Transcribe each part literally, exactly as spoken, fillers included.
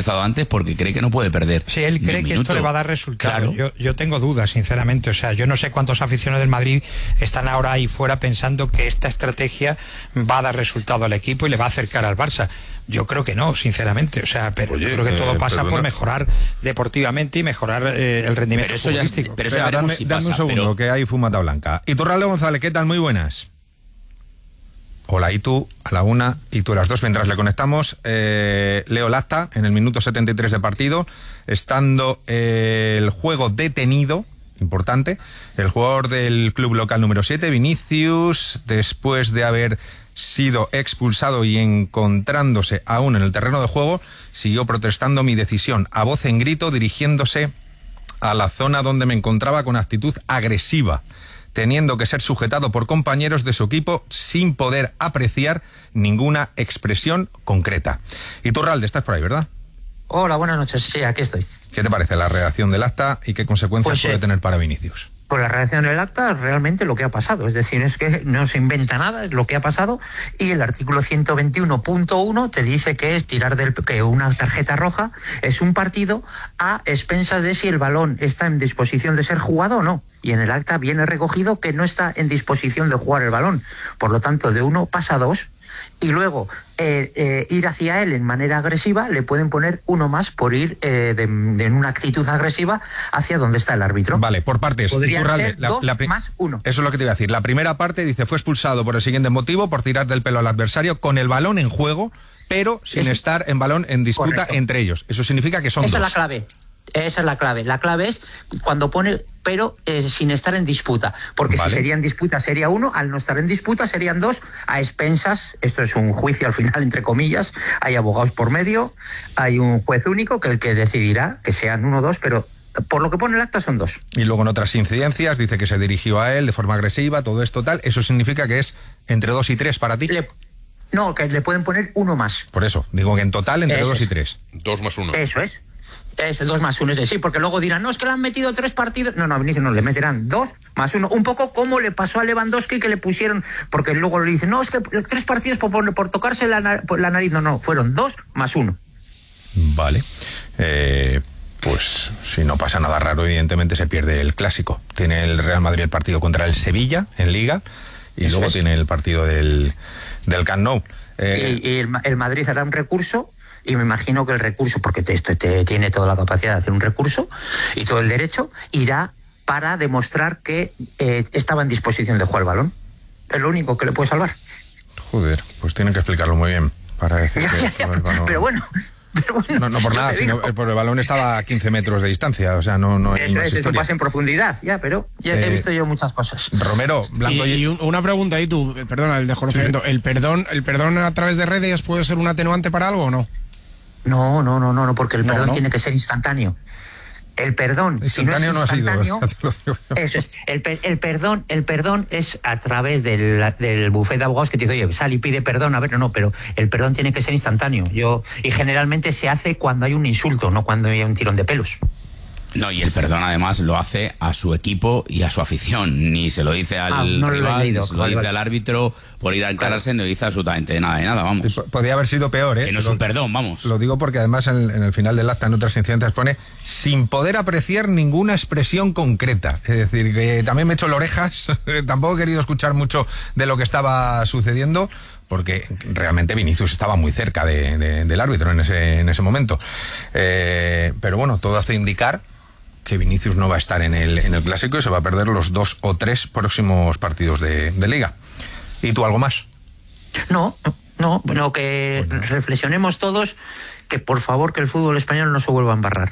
expulsado antes porque cree que no puede perder. Sí, él cree que esto le va a dar resultados. Claro. Yo, yo tengo dudas, sinceramente. O sea, yo no sé cuántos aficionados del Madrid están ahora ahí fuera pensando que esta estrategia va a dar resultado al equipo y le va a acercar al Barça. Yo creo que no, sinceramente. O sea, pero Oye, yo creo que todo eh, pasa perdona. por mejorar deportivamente y mejorar eh, el rendimiento pero futbolístico. Ya, pero eso pero ya dame, si dame pasa, un segundo, pero... que hay fumata blanca. Iturralde González, ¿qué tal? Muy buenas. Hola, y tú a la una y tú a las dos. Mientras le conectamos, eh, leo el acta en el minuto setenta y tres de partido, estando eh, el juego detenido, importante, el jugador del club local número siete, Vinicius, después de haber sido expulsado y encontrándose aún en el terreno de juego, siguió protestando mi decisión a voz en grito, dirigiéndose a la zona donde me encontraba con actitud agresiva, teniendo que ser sujetado por compañeros de su equipo sin poder apreciar ninguna expresión concreta. Iturralde, estás por ahí, ¿verdad? Hola, buenas noches. Sí, aquí estoy. ¿Qué te parece la redacción del acta y qué consecuencias pues, puede eh, tener para Vinicius? Pues la redacción del acta realmente lo que ha pasado. Es decir, es que no se inventa nada, es lo que ha pasado. Y el artículo ciento veintiuno punto uno te dice que es tirar del que una tarjeta roja es un partido a expensas de si el balón está en disposición de ser jugado o no. Y en el acta viene recogido que no está en disposición de jugar el balón. Por lo tanto, de uno pasa a dos. Y luego eh, eh, ir hacia él en manera agresiva, le pueden poner uno más por ir eh, de, de en una actitud agresiva hacia donde está el árbitro. Vale, por partes. Podrían Iturralde, ser la, dos la, más uno. Eso es lo que te iba a decir. La primera parte dice, fue expulsado por el siguiente motivo, por tirar del pelo al adversario con el balón en juego, pero sin Eso. estar en balón en disputa Correcto. entre ellos. Eso significa que son Esa dos. es la clave. Esa es la clave. La clave es cuando pone pero eh, sin estar en disputa. Porque vale. si sería en disputa sería uno, al no estar en disputa serían dos, a expensas. Esto es un juicio al final, entre comillas. Hay abogados por medio, hay un juez único que el que decidirá que sean uno o dos, pero por lo que pone el acta son dos. Y luego en otras incidencias dice que se dirigió a él de forma agresiva, todo esto tal. Eso significa que es entre dos y tres para ti. Le... No, que le pueden poner uno más. Por eso, digo que en total entre Eso dos es. y tres. Dos más uno. Eso es. Es dos más uno, es decir, porque luego dirán, no, es que le han metido tres partidos. No, no, no, le meterán dos más uno. Un poco como le pasó a Lewandowski, que le pusieron, porque luego le dicen, no, es que tres partidos por, por tocarse la, la nariz. No, no, fueron dos más uno. Vale. Eh, pues si no pasa nada raro, evidentemente se pierde el clásico. Tiene el Real Madrid el partido contra el Sevilla en Liga y Eso luego es. tiene el partido del, del Camp Nou. Eh, y, y el, el Madrid hará un recurso. Y me imagino que el recurso, porque te, te, te tiene toda la capacidad de hacer un recurso y todo el derecho, irá para demostrar que eh, estaba en disposición de jugar el balón. Es lo único que le puede salvar. Joder, pues tienen que explicarlo muy bien para decir ya, que ya, ya, el balón... Pero bueno... Pero bueno, no, no por nada, sino por el balón estaba a quince metros de distancia, o sea, no, no, eso no es, es eso pasa en profundidad, ya, pero ya eh, he visto yo muchas cosas. Romero, Blanco y, y un, una pregunta ahí tú, perdona, el desconocimiento, sí. el perdón, el perdón a través de redes puede ser un atenuante para algo o no? No, no, no, no, no, porque el no, perdón no. tiene que ser instantáneo. El perdón, instantáneo si no es instantáneo, no ha sido, ¿eh? Eso es. El, el perdón, el perdón es a través del, del bufete de abogados que te dice, oye, sal y pide perdón, a ver, no, no, pero el perdón tiene que ser instantáneo. Yo y generalmente se hace cuando hay un insulto, no cuando hay un tirón de pelos. No, y el perdón además lo hace a su equipo y a su afición. Ni se lo dice al ah, no rival, leído, ni se lo vale, dice vale. al árbitro por ir a encararse, no dice absolutamente nada de nada, vamos. P- podría haber sido peor, ¿eh? Que no es lo, un perdón, vamos. Lo digo porque además en, en el final del acta, en otras incidencias, pone sin poder apreciar ninguna expresión concreta. Es decir, que también me he hecho las orejas, tampoco he querido escuchar mucho de lo que estaba sucediendo, porque realmente Vinicius estaba muy cerca de, de, del árbitro en ese, en ese momento. Eh, pero bueno, todo hace indicar que Vinicius no va a estar en el, en el Clásico y se va a perder los dos o tres próximos partidos de, de Liga. ¿Y tú algo más? No, no, bueno, que bueno. reflexionemos todos que por favor que el fútbol español no se vuelva a embarrar.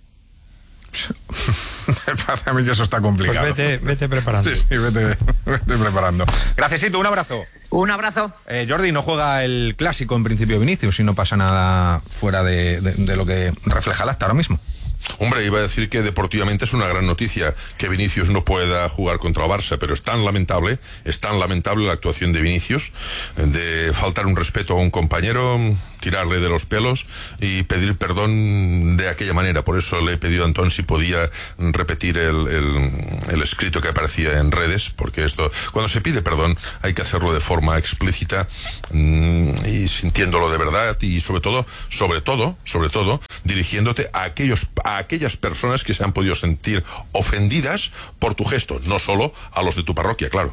Para mí que eso está complicado. Pues vete, vete preparando. Sí, sí, vete, vete preparando. Gracias, Itu, un abrazo. Un abrazo. Eh, Jordi, no juega el Clásico en principio Vinicius, si no pasa nada fuera de, de, de lo que refleja el acta ahora mismo. Hombre, iba a decir que deportivamente es una gran noticia que Vinicius no pueda jugar contra el Barça, pero es tan lamentable, es tan lamentable la actuación de Vinicius, de faltar un respeto a un compañero, tirarle de los pelos y pedir perdón de aquella manera. Por eso le he pedido a Antón si podía repetir el, el, el escrito que aparecía en redes, porque esto, cuando se pide perdón hay que hacerlo de forma explícita mmm, y sintiéndolo de verdad y sobre todo, sobre todo, sobre todo, dirigiéndote a aquellos, a aquellas personas que se han podido sentir ofendidas por tu gesto, no solo a los de tu parroquia, claro.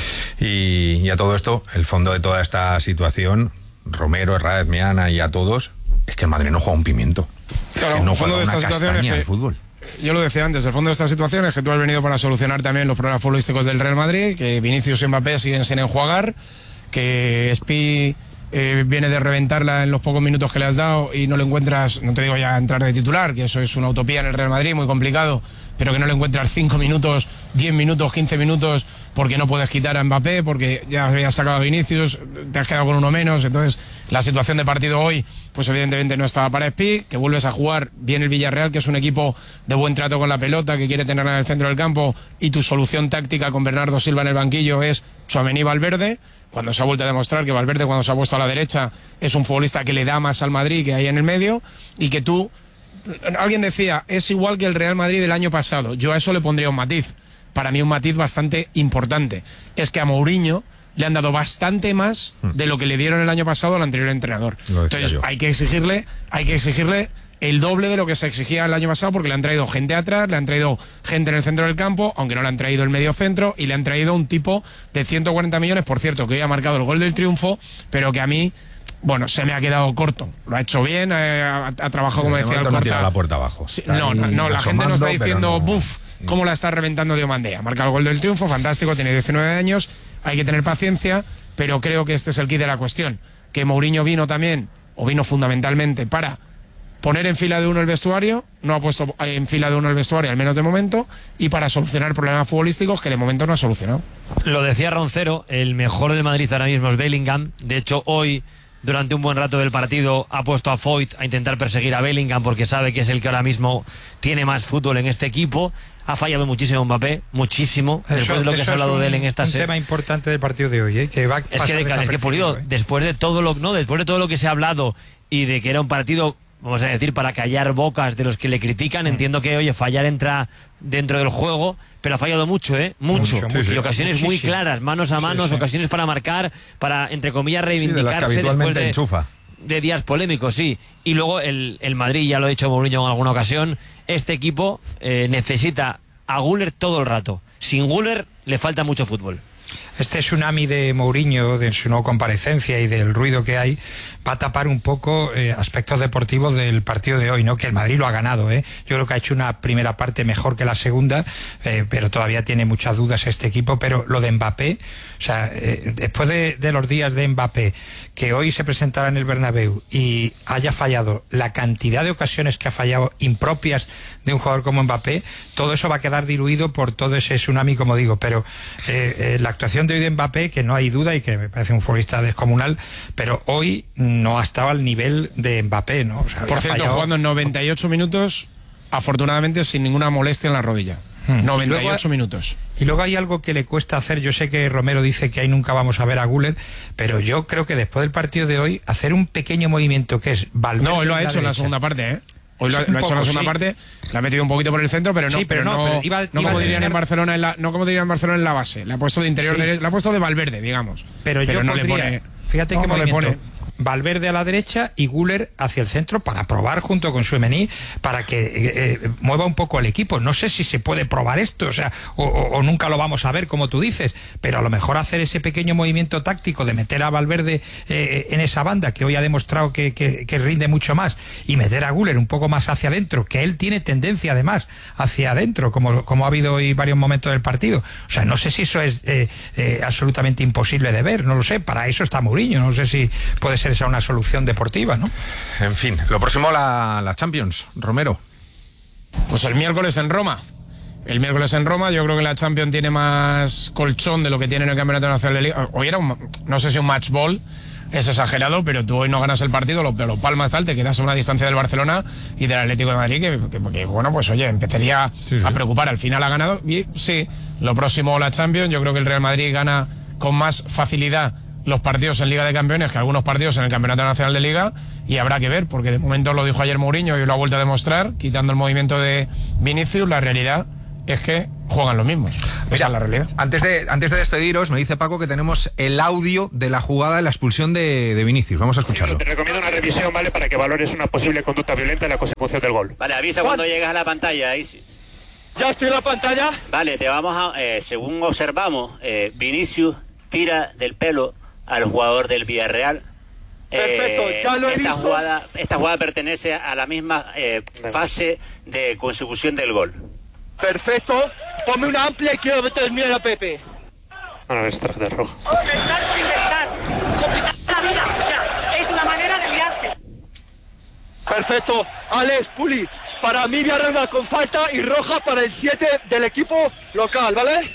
Y, y a todo esto, el fondo de toda esta situación, Romero, Herrera, Meana y a todos, es que el Madrid no juega un pimiento. Claro, es que no el fondo juega de una esta situación castaña es que, el fútbol. Yo lo decía antes, el fondo de esta situación es que tú has venido para solucionar también los problemas futbolísticos del Real Madrid, que Vinicius y Mbappé siguen sin enjuagar, que Spi eh, viene de reventarla en los pocos minutos que le has dado y no le encuentras, no te digo ya entrar de titular, que eso es una utopía en el Real Madrid, muy complicado, pero que no le encuentras cinco minutos, diez minutos, quince minutos, porque no puedes quitar a Mbappé, porque ya habías sacado a Vinicius, te has quedado con uno menos. Entonces la situación de partido hoy, pues evidentemente no estaba para Spi, que vuelves a jugar bien el Villarreal, que es un equipo de buen trato con la pelota, que quiere tenerla en el centro del campo, y tu solución táctica con Bernardo Silva en el banquillo es Tchouaméni y Valverde, cuando se ha vuelto a demostrar que Valverde, cuando se ha puesto a la derecha, es un futbolista que le da más al Madrid que hay en el medio, y que tú, alguien decía, es igual que el Real Madrid del año pasado. Yo a eso le pondría un matiz, para mí un matiz bastante importante, es que a Mourinho le han dado bastante más de lo que le dieron el año pasado al anterior entrenador. Entonces yo. hay que exigirle, hay que exigirle el doble de lo que se exigía el año pasado, porque le han traído gente atrás, le han traído gente en el centro del campo, aunque no le han traído el medio centro, y le han traído un tipo de ciento cuarenta millones, por cierto, que hoy ha marcado el gol del triunfo, pero que a mí, bueno, se me ha quedado corto. Lo ha hecho bien, eh, ha, ha trabajado, como decía el Corta. No la puerta abajo. Sí, no, no, no, la gente no está diciendo, no, buf, cómo la está reventando Diomandé. Ha marcado el gol del triunfo, fantástico, tiene diecinueve años, hay que tener paciencia, pero creo que este es el quid de la cuestión. Que Mourinho vino también, o vino fundamentalmente para poner en fila de uno el vestuario, no ha puesto en fila de uno el vestuario, al menos de momento, y para solucionar problemas futbolísticos que de momento no ha solucionado. Lo decía Roncero, el mejor del Madrid ahora mismo es Bellingham. De hecho, hoy, durante un buen rato del partido, ha puesto a Foyt a intentar perseguir a Bellingham, porque sabe que es el que ahora mismo tiene más fútbol en este equipo. Ha fallado muchísimo Mbappé, muchísimo, eso, después de lo que se ha hablado un, de él en esta un serie. tema importante del partido de hoy, ¿eh? Que va a es que, es que Pulido, ¿eh? después de todo lo no después de todo lo que se ha hablado y de que era un partido, vamos a decir, para callar bocas de los que le critican, mm. entiendo que, oye, fallar entra dentro del juego, pero ha fallado mucho, ¿eh? Mucho. mucho, mucho. Y ocasiones Muchísimo. muy claras, manos a manos, sí, sí. ocasiones para marcar, para, entre comillas, reivindicarse sí, de después de, enchufa. de días polémicos, sí. Y luego el, el Madrid, ya lo ha dicho Mourinho en alguna ocasión, este equipo eh, necesita a Güler todo el rato. Sin Güler le falta mucho fútbol. Este tsunami de Mourinho, de su no comparecencia y del ruido que hay, va a tapar un poco eh, aspectos deportivos del partido de hoy, ¿no? Que el Madrid lo ha ganado, ¿eh? Yo creo que ha hecho una primera parte mejor que la segunda, eh, pero todavía tiene muchas dudas este equipo. Pero lo de Mbappé, o sea, eh, después de, de los días de Mbappé, que hoy se presentará en el Bernabéu y haya fallado la cantidad de ocasiones que ha fallado impropias de un jugador como Mbappé, todo eso va a quedar diluido por todo ese tsunami, como digo. Pero eh, eh, la actuación de hoy de Mbappé, que no hay duda y que me parece un futbolista descomunal, pero hoy no ha estado al nivel de Mbappé, ¿no? O sea, por cierto, fallado... jugando en noventa y ocho minutos, afortunadamente sin ninguna molestia en la rodilla. Hmm. noventa y ocho y luego, minutos. Y luego hay algo que le cuesta hacer. Yo sé que Romero dice que ahí nunca vamos a ver a Güler, pero yo creo que después del partido de hoy, hacer un pequeño movimiento que es Valverde. No, hoy lo ha hecho derecha. en la segunda parte, ¿eh? Hoy lo, lo ha hecho en la segunda sí. parte, la ha metido un poquito por el centro, pero no, sí, pero pero no, no, pero iba, no iba como tener... dirían en Barcelona en la, no como dirían en Barcelona en la base. Le ha puesto de interior, sí. derecho, le ha puesto de Valverde, digamos. Pero, pero yo no podría, le pone. Fíjate no, qué no movimiento. Le pone. Valverde a la derecha y Güler hacia el centro para probar junto con Tchouaméni para que eh, eh, mueva un poco el equipo. No sé si se puede probar esto, o sea, o, o, o nunca lo vamos a ver, como tú dices, pero a lo mejor hacer ese pequeño movimiento táctico de meter a Valverde eh, en esa banda que hoy ha demostrado que, que, que rinde mucho más, y meter a Güler un poco más hacia adentro, que él tiene tendencia además hacia adentro, como, como ha habido hoy varios momentos del partido. O sea, no sé si eso es eh, eh, absolutamente imposible de ver, no lo sé, para eso está Mourinho, no sé si puede ser esa una solución deportiva, ¿no? En fin, lo próximo la, la Champions, Romero. Pues el miércoles en Roma. El miércoles en Roma, yo creo que la Champions tiene más colchón de lo que tiene en el Campeonato Nacional de Liga. Hoy era un, no sé si un match ball, es exagerado, pero tú hoy no ganas el partido, lo, lo palmas tal, te quedas a una distancia del Barcelona y del Atlético de Madrid, que, que, que bueno, pues oye, empezaría sí, sí. a preocupar. Al final ha ganado, y sí, lo próximo la Champions, yo creo que el Real Madrid gana con más facilidad los partidos en Liga de Campeones que algunos partidos en el Campeonato Nacional de Liga, y habrá que ver, porque de momento lo dijo ayer Mourinho y lo ha vuelto a demostrar, quitando el movimiento de Vinicius, la realidad es que juegan los mismos. Mira, Esa es la realidad. Antes de, antes de despediros, me dice Paco que tenemos el audio de la jugada de la expulsión de, de Vinicius. Vamos a escucharlo. Te recomiendo una revisión, ¿vale? Para que valores una posible conducta violenta en la consecución del gol. Vale, avisa cuando llegas a la pantalla, ahí sí. ¿Ya estoy en la pantalla? Vale, te vamos a... Eh, según observamos, eh, Vinicius tira del pelo al jugador del Villarreal. Perfecto, ya lo he esta visto. Jugada, esta jugada pertenece a la misma eh, fase de consecución del gol. Perfecto. Ponme una amplia y quiero terminar a Pepe. No, no, es tarjeta roja. Inventar por inventar. Complicar la vida. O sea, es una manera de liarse. Perfecto. Alex, Puli. Para mí Villarreal con falta y roja para el siete del equipo local, ¿vale?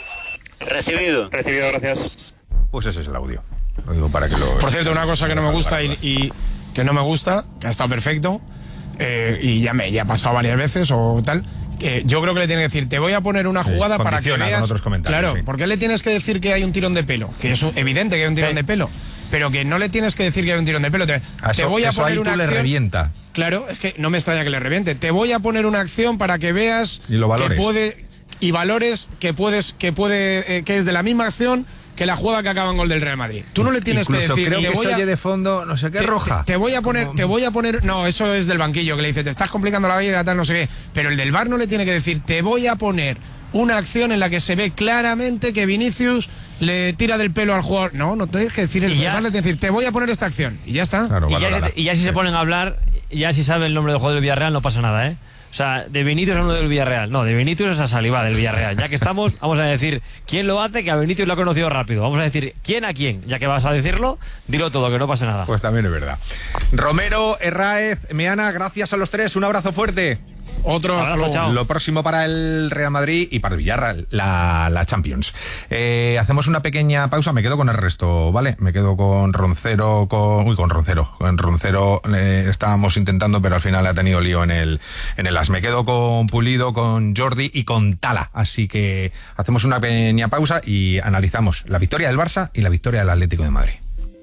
Recibido. Recibido, gracias. Pues ese es el audio. Lo digo para que lo... Por cierto, una cosa que no me gusta y, y que no me gusta, que ha estado perfecto, eh, y ya me ya ha pasado varias veces o tal, que yo creo que le tiene que decir, te voy a poner una Sí, jugada para que condiciona veas... con otros comentarios, Claro, sí. ¿por qué le tienes que decir que hay un tirón de pelo? Que es evidente que hay un tirón Sí. de pelo, pero que no le tienes que decir que hay un tirón de pelo. Te, A eso, te voy a eso poner ahí una tú le acción... revienta. Claro, es que no me extraña que le reviente. Te voy a poner una acción para que veas Y lo valores. que puede y valores que puedes que puede eh, que es de la misma acción que la jugada que acaba en gol del Real Madrid. Tú no le tienes Incluso que decir creo te que voy se a- oye de fondo, no sé qué, te, roja. Te, te voy a poner, Como- te voy a poner, no, eso es del banquillo que le dice, te estás complicando la vida, tal, no sé qué. Pero el del V A R no le tiene que decir, te voy a poner una acción en la que se ve claramente que Vinicius le tira del pelo al jugador. No, no tienes que decir, el Y ya- V A R le tiene que decir, te voy a poner esta acción. Y ya está. Claro, Y ya, valórala. si, y ya si se ponen a hablar, ya si sabe el nombre del jugador del Villarreal, no pasa nada, ¿eh? O sea, de Vinicius es uno del Villarreal. No, de Vinicius es a Saliba del Villarreal. Ya que estamos, vamos a decir quién lo hace, que a Vinicius lo ha conocido rápido. Vamos a decir quién a quién. Ya que vas a decirlo, dilo todo, que no pase nada. Pues también es verdad. Romero, Herráez, Meana, gracias a los tres. Un abrazo fuerte. Otro, hasta Abrazo, luego. chao. Lo próximo para el Real Madrid y para el Villarreal, la, la Champions. Eh, hacemos una pequeña pausa, me quedo con el resto, ¿vale? Me quedo con Roncero, con... Uy, con Roncero. Con Roncero eh, estábamos intentando, pero al final ha tenido lío en el, en el as. Me quedo con Pulido, con Jordi y con Tala. Así que hacemos una pequeña pausa y analizamos la victoria del Barça y la victoria del Atlético de Madrid.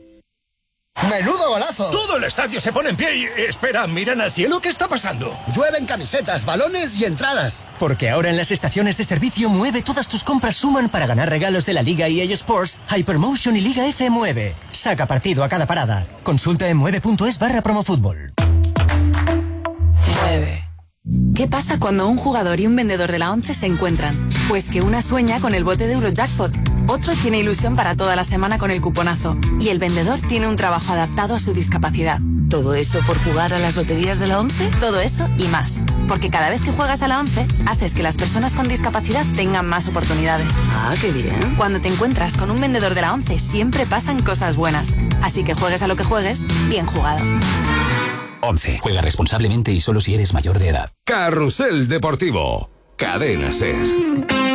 ¡Menudo golazo! Todo el estadio se pone en pie y... Espera, ¿miran al cielo? ¿Qué está pasando? Llueven camisetas, balones y entradas. Porque ahora en las estaciones de servicio Mueve todas tus compras suman para ganar regalos de la Liga E A Sports, Hypermotion y Liga F Mueve. Saca partido a cada parada. Consulta en mueve.es barra promofútbol. nueve. ¿Qué pasa cuando un jugador y un vendedor de la once se encuentran? Pues que una sueña con el bote de Eurojackpot, otro tiene ilusión para toda la semana con el cuponazo y el vendedor tiene un trabajo adaptado a su discapacidad. ¿Todo eso por jugar a las loterías de la once? Todo eso y más. Porque cada vez que juegas a la once, haces que las personas con discapacidad tengan más oportunidades. Ah, qué bien. Cuando te encuentras con un vendedor de la once, siempre pasan cosas buenas. Así que juegues a lo que juegues, bien jugado. once. Juega responsablemente y solo si eres mayor de edad. Carrusel Deportivo. Cadena Ser.